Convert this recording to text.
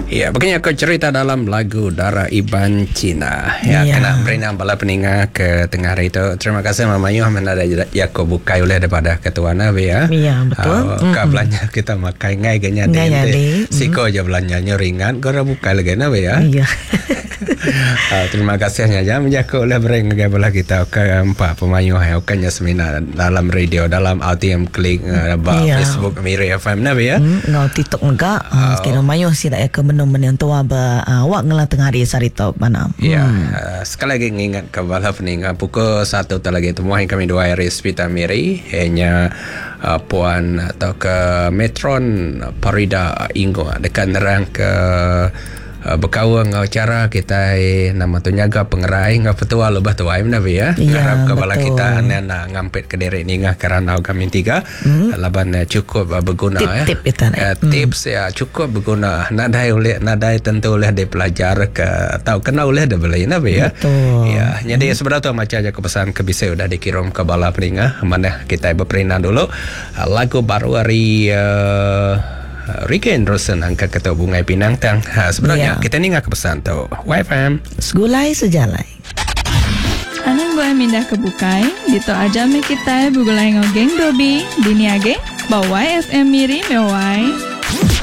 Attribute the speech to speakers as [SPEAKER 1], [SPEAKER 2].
[SPEAKER 1] Ya, begini aku cerita dalam lagu Darah Iban Cina. Ya, kena berinam bala peninga ke tengah hari itu. Terima kasih Mama Yu mana ada aku bukai oleh daripada ketua Nabi ya.
[SPEAKER 2] Iya, betul.
[SPEAKER 1] Belanja kita makai ngai ganya dente. Siko aja belanjanya ringan, gara bukai lagi Nabi ya.
[SPEAKER 2] Iya.
[SPEAKER 1] Terima kasihnya jam jago oleh bering bola kita ke empat pemayu hai okanya semina dalam radio dalam ATM klik Facebook Miri FM Nabi ya.
[SPEAKER 2] Ngau TikTok enggak sekira mayu si dak ke menung-menung tua ba awak ngela tengah hari sarita mana.
[SPEAKER 1] Ya, sekali lagi ngingat ke bala peninga pukul 1 lagi temuan kami dua hari Spita Miri hanya puan atau ke Metron Parida Ingo dekat nerang ke berkawa ngau cara kita nama tu nyaga pengerai ngau petua lebah tua Nabi ya. Harap kepala kita nak ngampit ke diri ni ngah kerana kami tiga laban cukup berguna
[SPEAKER 2] tip
[SPEAKER 1] ya. Tips ya cukup berguna. Nadai tentu oleh dia pelajar ke tahu kenal oleh dia beli Nabi ya. Ya, jadi sebenarnya tu macam aja kepesan ke bisa sudah dikirim ke bala peninga mana kita berperinah dulu lagu baru hari Ricky Anderson angkat ketua Bungai Pinang Tang. Sebenarnya kita ni ngak kepesan tu YFM
[SPEAKER 2] Segulai sejalai
[SPEAKER 3] Anang gue mindah ke Bukai Dito aja me kita bugulai ngogeng dobi Dini age Bawai FM Miri mewai